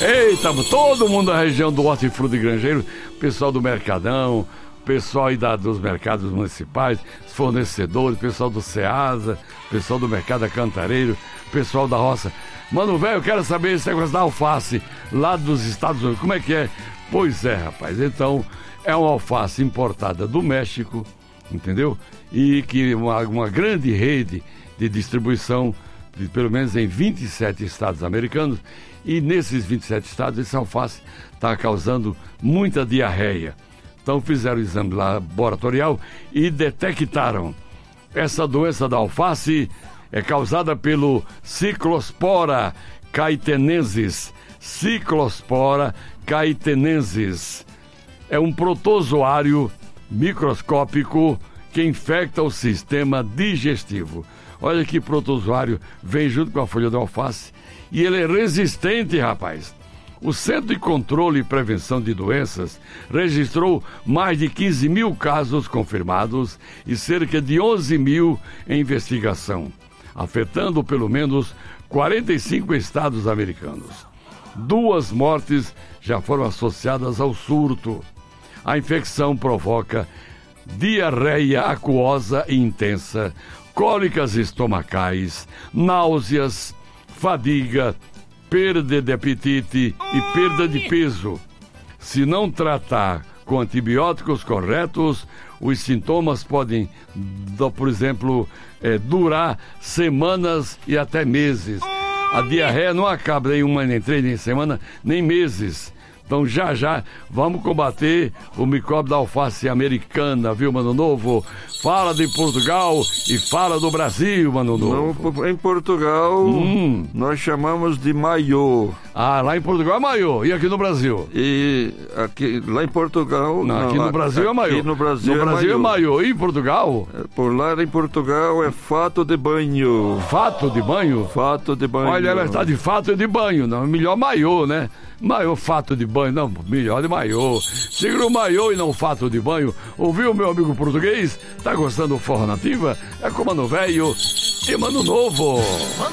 Eita, todo mundo da região do Hortifruti Grangeiro, pessoal do Mercadão, pessoal aí dos mercados municipais, fornecedores, pessoal do Ceasa, pessoal do Mercado Cantareiro, pessoal da roça. Mano, velho, eu quero saber esse negócio da alface lá dos Estados Unidos, como é que é? Pois é, rapaz, então é uma alface importada do México, entendeu? E que uma grande rede de distribuição, pelo menos em 27 estados americanos, e nesses 27 estados essa alface está causando muita diarreia. Então fizeram o exame laboratorial e detectaram essa doença da alface é causada pelo Cyclospora caetenensis. Cyclospora caetenensis é um protozoário microscópico que infecta o sistema digestivo. Olha que protozoário vem junto com a folha da alface e ele é resistente, rapaz. O Centro de Controle e Prevenção de Doenças registrou mais de 15 mil casos confirmados e cerca de 11 mil em investigação, afetando pelo menos 45 estados americanos. 2 mortes já foram associadas ao surto. A infecção provoca diarreia aquosa e intensa, cólicas estomacais, náuseas, fadiga, perda de apetite e perda de peso. Se não tratar com antibióticos corretos, os sintomas podem, por exemplo, durar semanas e até meses. A diarreia não acaba nem uma, nem 3, nem semana, nem meses. Então já vamos combater o micróbio da alface americana, viu, Mano Novo? Fala de Portugal e fala do Brasil, Mano Novo. Em Portugal, nós chamamos de maiô. Ah, lá em Portugal é maiô. E aqui no Brasil? E aqui, lá em Portugal... Não, aqui no Brasil é maiô. Aqui no Brasil é maiô. E em Portugal? Por lá em Portugal é fato de banho. Fato de banho? Fato de banho. Olha, ela está de fato de banho, não. Melhor maiô, né? Maiô, fato de banho, não, melhor de maiô. Segura o maiô e não fato de banho. Ouviu, meu amigo português? Tá gostando do Forró Nativa? É com Mano Velho e Mano Novo.